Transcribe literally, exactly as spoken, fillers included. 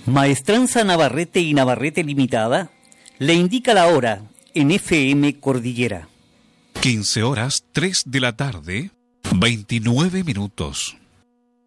Maestranza Navarrete y Navarrete Limitada le indica la hora en F M Cordillera. quince horas tres de la tarde, veintinueve minutos.